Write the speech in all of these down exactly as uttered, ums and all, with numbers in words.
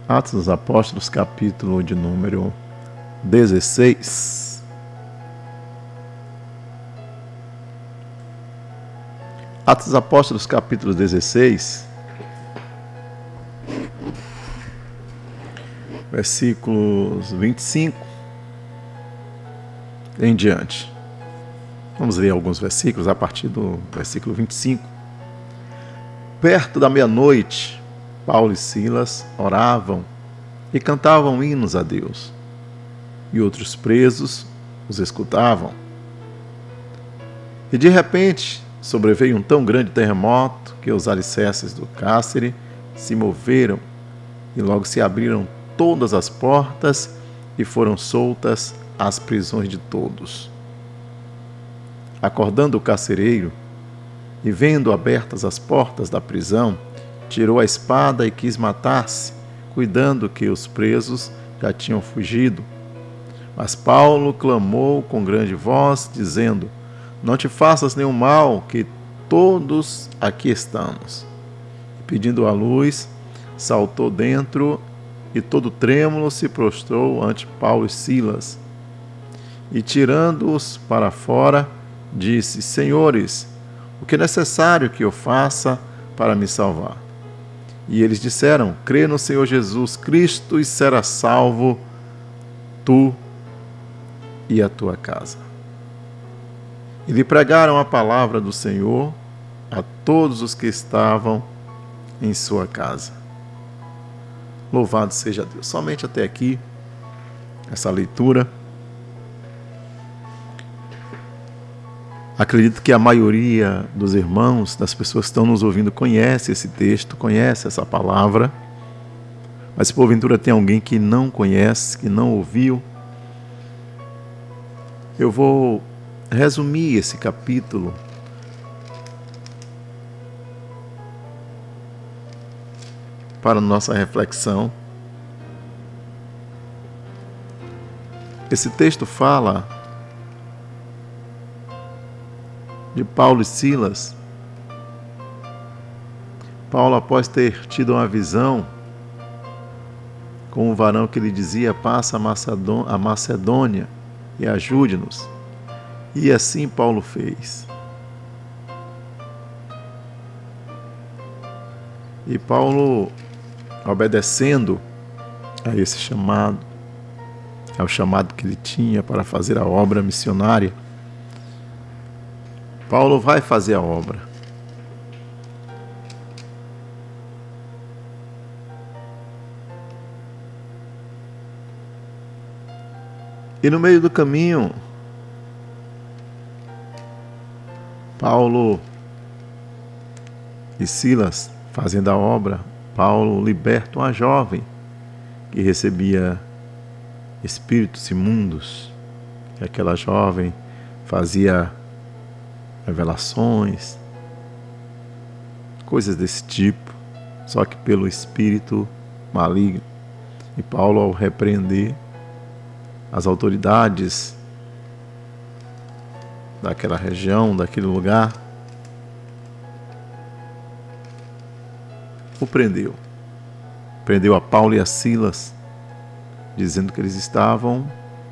Atos dos Apóstolos, capítulo de número dezesseis. Atos dos Apóstolos, capítulo dezesseis, versículos vinte e cinco em diante. Vamos ler alguns versículos a partir do versículo vinte e cinco. Perto da meia-noite, Paulo e Silas oravam e cantavam hinos a Deus, e outros presos os escutavam. E de repente sobreveio um tão grande terremoto que os alicerces do cárcere se moveram e logo se abriram todas as portas e foram soltas as prisões de todos. Acordando o carcereiro e vendo abertas as portas da prisão, tirou a espada e quis matar-se, cuidando que os presos já tinham fugido. Mas Paulo clamou com grande voz, dizendo: não te faças nenhum mal, que todos aqui estamos. E pedindo a luz, saltou dentro e todo trêmulo se prostrou ante Paulo e Silas. E tirando-os para fora, disse: senhores, o que é necessário que eu faça para me salvar? E eles disseram: crê no Senhor Jesus Cristo e serás salvo, tu e a tua casa. E lhe pregaram a palavra do Senhor a todos os que estavam em sua casa. Louvado seja Deus. Somente até aqui, essa leitura. Acredito que a maioria dos irmãos, das pessoas que estão nos ouvindo, conhece esse texto, conhece essa palavra. Mas se porventura tem alguém que não conhece, que não ouviu, eu vou resumir esse capítulo para nossa reflexão. Esse texto fala de Paulo e Silas. Paulo, após ter tido uma visão com um varão que lhe dizia: passa a Macedônia e ajude-nos. E assim Paulo fez. E Paulo, obedecendo a esse chamado, ao chamado que ele tinha para fazer a obra missionária, Paulo vai fazer a obra. E no meio do caminho, Paulo e Silas fazendo a obra, Paulo liberta uma jovem que recebia espíritos imundos. E aquela jovem fazia revelações, coisas desse tipo, só que pelo espírito maligno. E Paulo, ao repreender as autoridades daquela região, daquele lugar, o prendeu. Prendeu a Paulo e a Silas, dizendo que eles estavam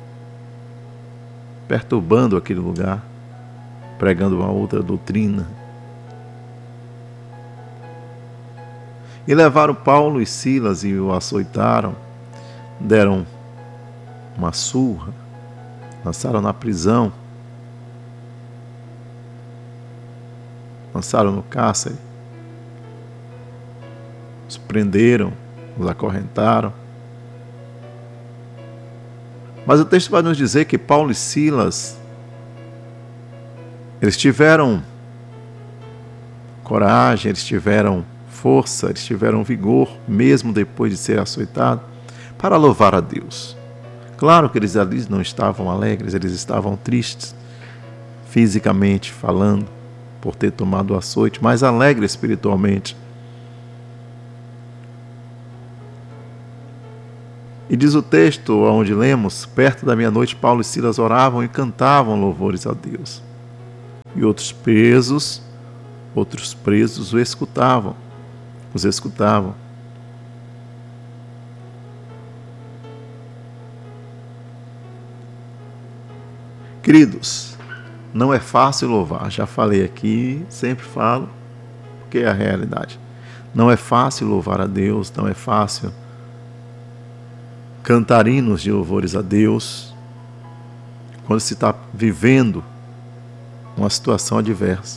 perturbando aquele lugar, pregando uma outra doutrina. E levaram Paulo e Silas e o açoitaram, deram uma surra, lançaram na prisão, lançaram no cárcere, os prenderam, os acorrentaram. Mas o texto vai nos dizer que Paulo e Silas, eles tiveram coragem, eles tiveram força, eles tiveram vigor, mesmo depois de ser açoitado, para louvar a Deus. Claro que eles ali não estavam alegres, eles estavam tristes, fisicamente falando, por ter tomado o açoite, mas alegres espiritualmente. E diz o texto onde lemos: perto da meia-noite, Paulo e Silas oravam e cantavam louvores a Deus. E outros presos, outros presos o escutavam, os escutavam. Queridos, não é fácil louvar. Já falei aqui, sempre falo, porque é a realidade. Não é fácil louvar a Deus, não é fácil cantar hinos de louvores a Deus quando se está vivendo uma situação adversa.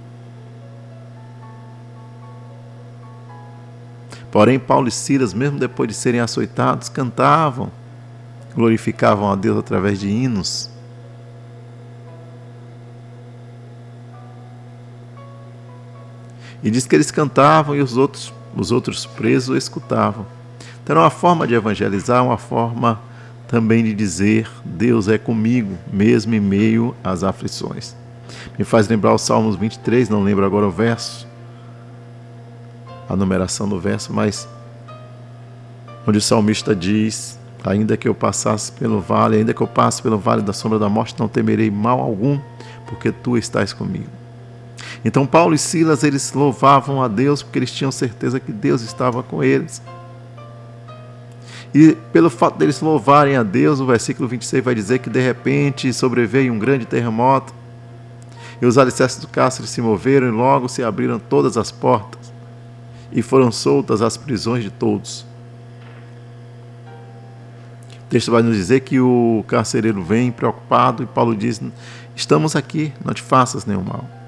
Porém, Paulo e Silas, mesmo depois de serem açoitados, cantavam, glorificavam a Deus através de hinos. E diz que eles cantavam e os outros, os outros presos escutavam. Então era uma forma de evangelizar, uma forma também de dizer: Deus é comigo, mesmo em meio às aflições. Me faz lembrar o Salmos vinte e três, não lembro agora o verso, a numeração do verso, mas onde o salmista diz: ainda que eu passasse pelo vale, ainda que eu passe pelo vale da sombra da morte, não temerei mal algum, porque tu estás comigo. Então Paulo e Silas, eles louvavam a Deus porque eles tinham certeza que Deus estava com eles. E pelo fato deles louvarem a Deus, o versículo vinte e seis vai dizer que de repente sobreveio um grande terremoto e os alicerces do cárcere se moveram e logo se abriram todas as portas e foram soltas as prisões de todos. O texto vai nos dizer que o carcereiro vem preocupado e Paulo diz: estamos aqui, não te faças nenhum mal.